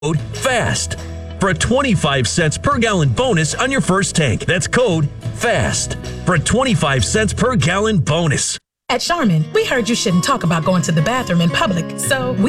FAST for a 25 cents per gallon bonus on your first tank. That's code FAST for a 25 cents per gallon bonus. At Charmin, we heard you shouldn't talk about going to the bathroom in public, so we